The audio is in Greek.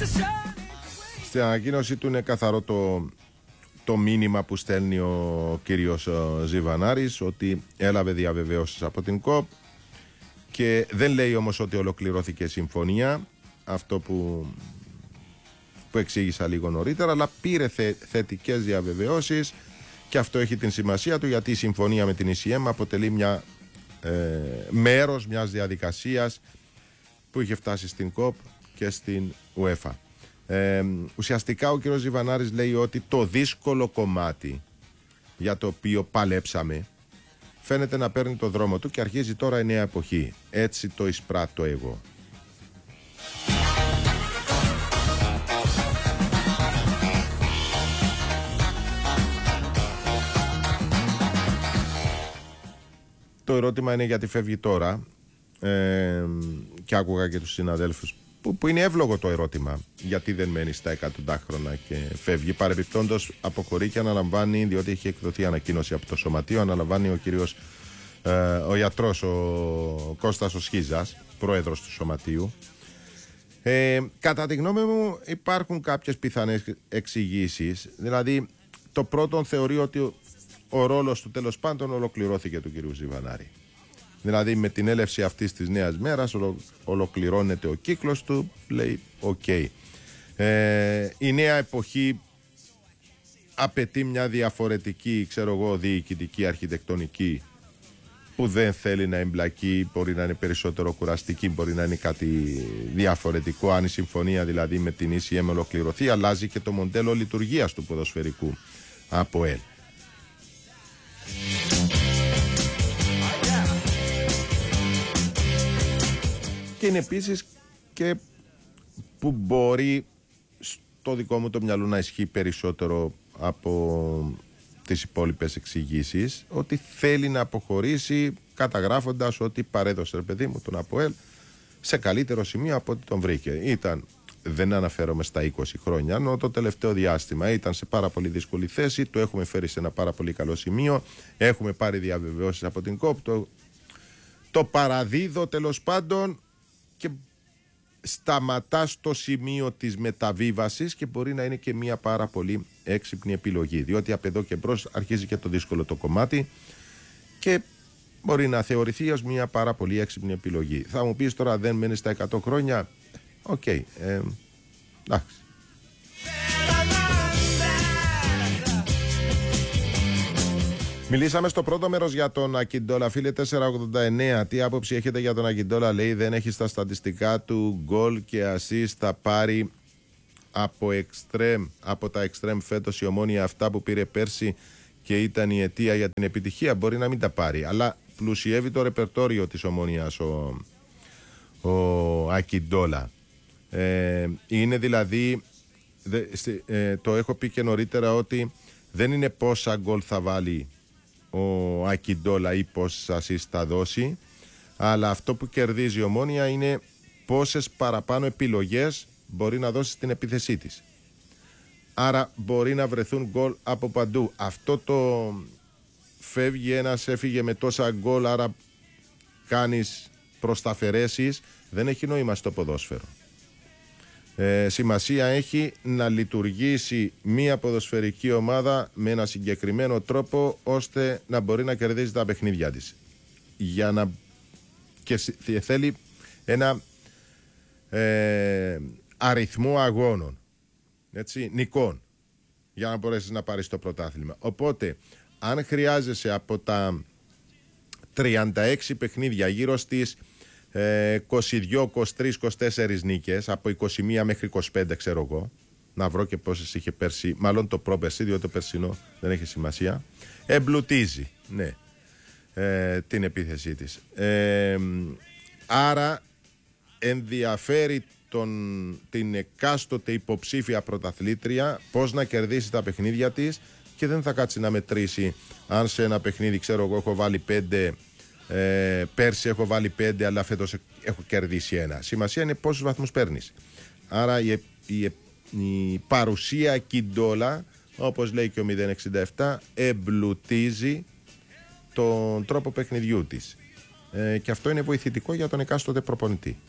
Στην ανακοίνωση του είναι καθαρό το μήνυμα που στέλνει ο κύριος Ζιβανάρης, ότι έλαβε διαβεβαιώσεις από την ΚΟΠ και δεν λέει όμως ότι ολοκληρώθηκε συμφωνία, αυτό που εξήγησα λίγο νωρίτερα, αλλά πήρε θετικές διαβεβαιώσεις και αυτό έχει την σημασία του, γιατί η συμφωνία με την ECM αποτελεί μέρος μιας διαδικασίας που είχε φτάσει στην ΚΟΠ και στην UEFA. Ουσιαστικά ο κ. Ζιβανάρης λέει ότι το δύσκολο κομμάτι για το οποίο παλέψαμε φαίνεται να παίρνει το δρόμο του και αρχίζει τώρα η νέα εποχή. Έτσι το εισπράττω εγώ. Το ερώτημα είναι γιατί φεύγει τώρα, και άκουγα και τους συναδέλφους που είναι εύλογο το ερώτημα, γιατί δεν μένει στα 100 χρόνια και φεύγει. Παρεμπιπτόντως αποχωρεί και αναλαμβάνει, διότι έχει εκδοθεί ανακοίνωση από το Σωματείο, αναλαμβάνει ο γιατρός ο Κώστας ο Σχίζας, πρόεδρος του Σωματείου. Κατά τη γνώμη μου υπάρχουν κάποιες πιθανές εξηγήσεις. Δηλαδή το πρώτο, θεωρεί ότι ο ρόλος του τέλος πάντων ολοκληρώθηκε του κυρίου Ζιβανάρη. Δηλαδή με την έλευση αυτής της νέας μέρας ολοκληρώνεται ο κύκλος του, λέει ok. Η νέα εποχή απαιτεί μια διαφορετική, διοικητική αρχιτεκτονική που δεν θέλει να εμπλακεί, μπορεί να είναι περισσότερο κουραστική, μπορεί να είναι κάτι διαφορετικό. Αν η συμφωνία δηλαδή με την ECM ολοκληρωθεί, αλλάζει και το μοντέλο λειτουργίας του ποδοσφαιρικού ΑΠΟΕΛ. Και είναι επίσης και που μπορεί στο δικό μου το μυαλό να ισχύει περισσότερο από τις υπόλοιπες εξηγήσεις, ότι θέλει να αποχωρήσει καταγράφοντας ότι παρέδωσε, ρε παιδί μου, τον ΑΠΟΕΛ σε καλύτερο σημείο από ό,τι τον βρήκε. Δεν αναφέρομαι στα 20 χρόνια, ενώ το τελευταίο διάστημα ήταν σε πάρα πολύ δύσκολη θέση, το έχουμε φέρει σε ένα πάρα πολύ καλό σημείο, έχουμε πάρει διαβεβαιώσεις από την ΚΟΠ, το παραδίδω τέλος πάντων και σταματά στο σημείο της μεταβίβασης και μπορεί να είναι και μια πάρα πολύ έξυπνη επιλογή, διότι από εδώ και μπρος αρχίζει και το δύσκολο το κομμάτι και μπορεί να θεωρηθεί ως μια πάρα πολύ έξυπνη επιλογή. Θα μου πεις τώρα, δεν μένει στα 100 χρόνια, οκ, εντάξει. Μιλήσαμε στο πρώτο μέρος για τον Ακιντόλα. Φίλε 489, τι άποψη έχετε για τον Ακιντόλα? Λέει δεν έχει στα στατιστικά του γκολ και ασίστ, θα πάρει από τα εξτρέμ φέτος η Ομόνοια αυτά που πήρε πέρσι και ήταν η αιτία για την επιτυχία? Μπορεί να μην τα πάρει, αλλά πλουσιεύει το ρεπερτόριο της Ομόνοιας ο Ακιντόλα. Είναι δηλαδή, το έχω πει και νωρίτερα, ότι δεν είναι πόσα γκολ θα βάλει ο Ακιντόλα ή πόσες ασίστ θα δώσει, αλλά αυτό που κερδίζει η Ομόνοια είναι πόσες παραπάνω επιλογές μπορεί να δώσει στην επίθεσή της. Άρα μπορεί να βρεθούν γκολ από παντού. Αυτό το φεύγει ένας, έφυγε με τόσα γκολ, άρα κάνεις προσταφαιρέσεις, δεν έχει νόημα στο ποδόσφαιρο. Σημασία έχει να λειτουργήσει μια ποδοσφαιρική ομάδα με ένα συγκεκριμένο τρόπο, ώστε να μπορεί να κερδίζει τα παιχνίδια της. Και θέλει ένα αριθμό αγώνων, έτσι, νικών, για να μπορέσεις να πάρεις το πρωτάθλημα. Οπότε αν χρειάζεσαι από τα 36 παιχνίδια γύρω στις 22, 23, 24 νίκες, από 21 μέχρι 25 ξέρω εγώ, να βρω και πόσες είχε πέρσι, μάλλον το πρόπερσι, διότι το περσινό δεν έχει σημασία, εμπλουτίζει, ναι, την επίθεσή της. Άρα ενδιαφέρει την εκάστοτε υποψήφια πρωταθλήτρια πώς να κερδίσει τα παιχνίδια της, και δεν θα κάτσει να μετρήσει αν σε ένα παιχνίδι, ξέρω εγώ, έχω βάλει 5, πέρσι έχω βάλει 5, αλλά φέτος έχω κερδίσει 1. Σημασία είναι πόσους βαθμούς παίρνεις. Άρα η παρουσία Κιντόλα, όπως λέει και ο 067, εμπλουτίζει τον τρόπο παιχνιδιού της. Και αυτό είναι βοηθητικό για τον εκάστοτε προπονητή.